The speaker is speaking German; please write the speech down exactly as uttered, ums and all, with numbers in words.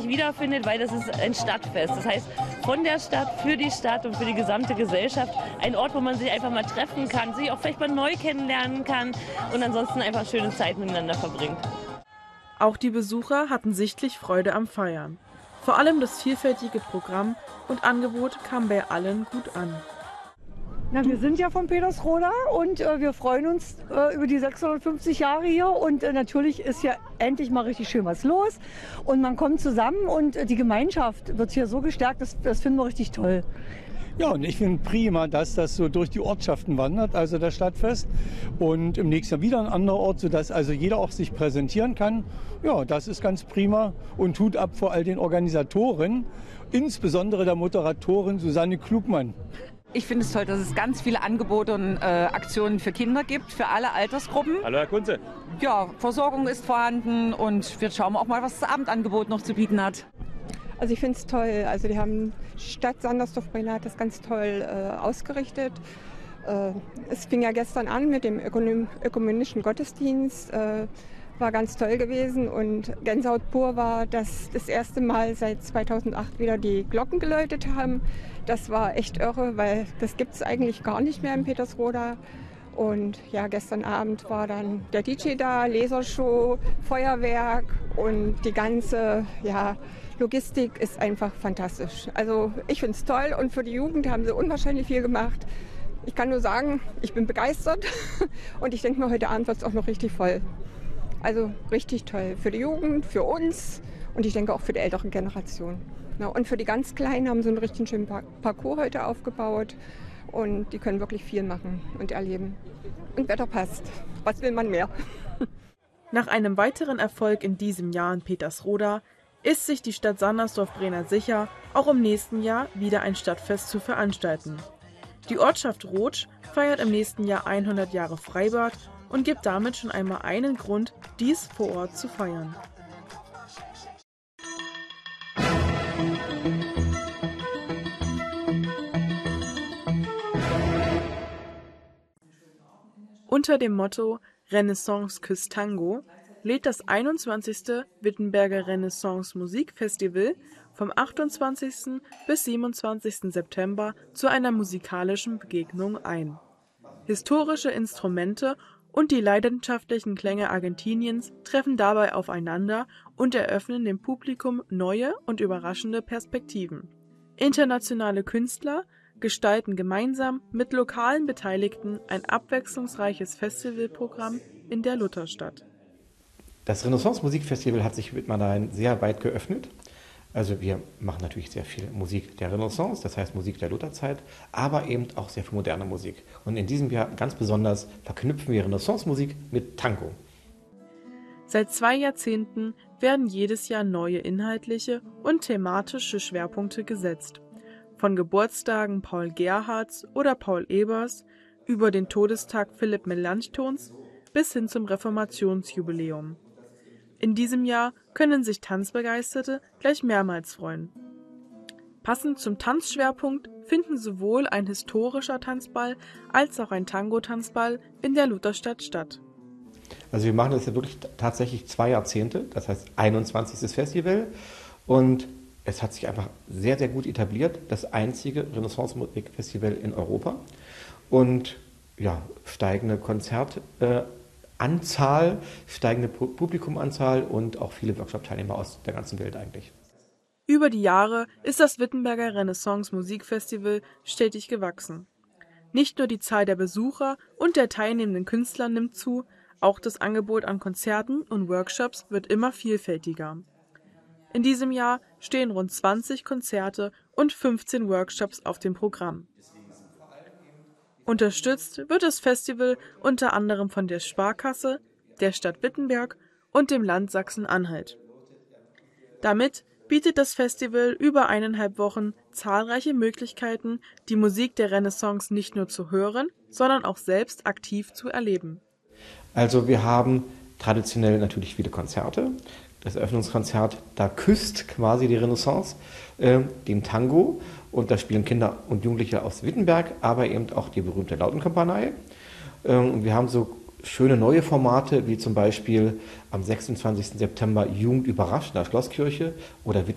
sich wiederfindet, weil das ist ein Stadtfest. Das heißt, von der Stadt, für die Stadt und für die gesamte Gesellschaft ein Ort, wo man sich einfach mal treffen kann, sich auch vielleicht mal neu kennenlernen kann und ansonsten einfach schöne Zeit miteinander verbringt. Auch die Besucher hatten sichtlich Freude am Feiern. Vor allem das vielfältige Programm und Angebot kam bei allen gut an. Na, wir sind ja von Petersroda und äh, wir freuen uns äh, über die sechshundertfünfzig Jahre hier und äh, natürlich ist ja endlich mal richtig schön was los und man kommt zusammen und äh, die Gemeinschaft wird hier so gestärkt, das, das finden wir richtig toll. Ja, und ich finde prima, dass das so durch die Ortschaften wandert, also das Stadtfest. Und im nächsten Jahr wieder ein anderer Ort, sodass also jeder auch sich präsentieren kann. Ja, das ist ganz prima und Hut ab vor all den Organisatoren, insbesondere der Moderatorin Susanne Klugmann. Ich finde es toll, dass es ganz viele Angebote und äh, Aktionen für Kinder gibt, für alle Altersgruppen. Hallo Herr Kunze. Ja, Versorgung ist vorhanden und wir schauen auch mal, was das Abendangebot noch zu bieten hat. Also ich finde es toll. Also die haben Stadt Sandersdorf-Brenner hat das ganz toll äh, ausgerichtet. Äh, es fing ja gestern an mit dem Ökonom- ökumenischen Gottesdienst. Äh, war ganz toll gewesen und Gänsehaut pur war, dass das erste Mal seit zweitausendacht wieder die Glocken geläutet haben. Das war echt irre, weil das gibt es eigentlich gar nicht mehr in Petersroda. Und ja, gestern Abend war dann der D J da, Lasershow, Feuerwerk und die ganze ja, Logistik ist einfach fantastisch. Also ich finde es toll und für die Jugend haben sie unwahrscheinlich viel gemacht. Ich kann nur sagen, ich bin begeistert und ich denke mir, heute Abend wird es auch noch richtig voll. Also richtig toll für die Jugend, für uns und ich denke auch für die ältere Generation. Ja, und für die ganz Kleinen haben sie einen richtig schönen Parcours heute aufgebaut und die können wirklich viel machen und erleben. Und Wetter passt. Was will man mehr? Nach einem weiteren Erfolg in diesem Jahr in Petersroda ist sich die Stadt Sandersdorf-Brenner sicher, auch im nächsten Jahr wieder ein Stadtfest zu veranstalten. Die Ortschaft Rotsch feiert im nächsten Jahr hundert Jahre Freibad und gibt damit schon einmal einen Grund, dies vor Ort zu feiern. Unter dem Motto Renaissance küsst Tango lädt das einundzwanzigste Wittenberger Renaissance Musikfestival vom achtundzwanzigsten bis siebenundzwanzigsten September zu einer musikalischen Begegnung ein. Historische Instrumente und die leidenschaftlichen Klänge Argentiniens treffen dabei aufeinander und eröffnen dem Publikum neue und überraschende Perspektiven. Internationale Künstler gestalten gemeinsam mit lokalen Beteiligten ein abwechslungsreiches Festivalprogramm in der Lutherstadt. Das Renaissance Musikfestival hat sich Wittmann sehr weit geöffnet. Also wir machen natürlich sehr viel Musik der Renaissance, das heißt Musik der Lutherzeit, aber eben auch sehr viel moderne Musik. Und in diesem Jahr ganz besonders verknüpfen wir Renaissance-Musik mit Tango. Seit zwei Jahrzehnten werden jedes Jahr neue inhaltliche und thematische Schwerpunkte gesetzt. Von Geburtstagen Paul Gerhardts oder Paul Ebers über den Todestag Philipp Melanchthons bis hin zum Reformationsjubiläum. In diesem Jahr können sich Tanzbegeisterte gleich mehrmals freuen. Passend zum Tanzschwerpunkt finden sowohl ein historischer Tanzball als auch ein Tango-Tanzball in der Lutherstadt statt. Also wir machen das ja wirklich tatsächlich zwei Jahrzehnte, das heißt einundzwanzigstes Festival und es hat sich einfach sehr, sehr gut etabliert, das einzige Renaissance-Musikfestival in Europa und ja, steigende Konzert äh, Anzahl, steigende Publikumanzahl und auch viele Workshop-Teilnehmer aus der ganzen Welt eigentlich. Über die Jahre ist das Wittenberger Renaissance Musikfestival stetig gewachsen. Nicht nur die Zahl der Besucher und der teilnehmenden Künstler nimmt zu, auch das Angebot an Konzerten und Workshops wird immer vielfältiger. In diesem Jahr stehen rund zwanzig Konzerte und fünfzehn Workshops auf dem Programm. Unterstützt wird das Festival unter anderem von der Sparkasse, der Stadt Wittenberg und dem Land Sachsen-Anhalt. Damit bietet das Festival über eineinhalb Wochen zahlreiche Möglichkeiten, die Musik der Renaissance nicht nur zu hören, sondern auch selbst aktiv zu erleben. Also wir haben traditionell natürlich viele Konzerte. Das Eröffnungskonzert, da küsst quasi die Renaissance äh, den Tango und da spielen Kinder und Jugendliche aus Wittenberg, aber eben auch die berühmte Lautenkompanie. Ähm, und wir haben so schöne neue Formate, wie zum Beispiel am sechsundzwanzigsten September Jugend überrascht in der Schlosskirche oder